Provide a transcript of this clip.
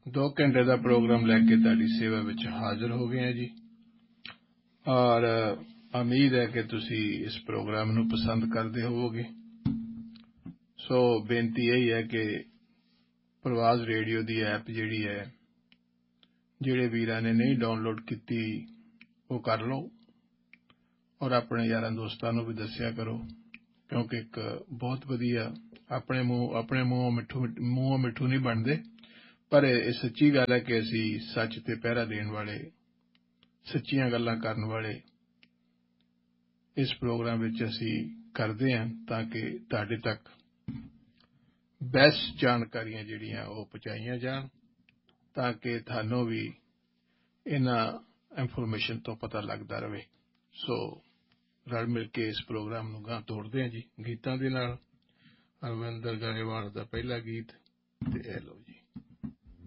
2 ਘੰਟੇ ਦਾ ਪ੍ਰੋਗਰਾਮ ਲੈ ਕੇ ਤੁਹਾਡੀ ਸੇਵਾ ਵਿੱਚ ਹਾਜ਼ਰ ਹੋ ਗਏ ਹਾਂ ਜੀ। ਔਰ ਉਮੀਦ ਹੈ ਕਿ ਤੁਸੀਂ ਇਸ ਪ੍ਰੋਗਰਾਮ ਨੂੰ ਪਸੰਦ ਕਰਦੇ ਹੋਵੋਗੇ। ਸੋ ਬੇਨਤੀ ਇਹ ਹੈ ਕਿ ਪ੍ਰਵਾਜ਼ ਰੇਡੀਓ ਦੀ ਐਪ ਜਿਹੜੀ ਹੈ, ਜਿਹੜੇ ਵੀਰਾਂ ਨੇ ਨਹੀਂ ਡਾਊਨਲੋਡ ਕੀਤੀ ਉਹ ਕਰ ਲਓ ਔਰ ਆਪਣੇ ਯਾਰਾਂ ਦੋਸਤਾਂ ਨੂੰ ਵੀ ਦੱਸਿਆ ਕਰੋ, ਕਿਉਂਕਿ ਇੱਕ ਬਹੁਤ ਵਧੀਆ ਆਪਣੇ ਮੂੰਹੋਂ ਮਿੱਠੂ ਨਹੀਂ ਬਣਦੇ, ਪਰ ਇਹ ਸੱਚੀ ਗੱਲ ਹੈ ਕਿ ਅਸੀਂ ਸੱਚ ਤੇ ਪਹਿਰਾ ਦੇਣ ਵਾਲੇ, ਸੱਚੀਆਂ ਗੱਲਾਂ ਕਰਨ ਵਾਲੇ ਇਸ ਪ੍ਰੋਗਰਾਮ ਵਿੱਚ ਅਸੀਂ ਕਰਦੇ ਹਾਂ ਤਾਂ ਕਿ ਤੁਹਾਡੇ ਤੱਕ ਬੈਸਟ ਜਾਣਕਾਰੀਆਂ ਜਿਹੜੀਆਂ ਉਹ ਪਹੁੰਚਾਈਆਂ ਜਾਣ, ਤਾਂ ਕਿ ਤੁਹਾਨੂੰ ਵੀ ਇਹਨਾਂ ਇਨਫੋਰਮੇਸ਼ਨ ਤੋਂ ਪਤਾ ਲੱਗਦਾ ਰਹੇ। ਸੋ ਰਲ ਮਿਲ ਕੇ ਇਸ ਪ੍ਰੋਗਰਾਮ ਨੂੰ ਗਾਂ ਤੋੜਦੇ ਹਾਂ ਜੀ ਗੀਤਾਂ ਦੇ ਨਾਲ। ਅਰਵਿੰਦਰ ਗਰੇਵਾਲ ਦਾ ਪਹਿਲਾ ਗੀਤ ਤੇ ਇਹ ਲਓ ਜੀ।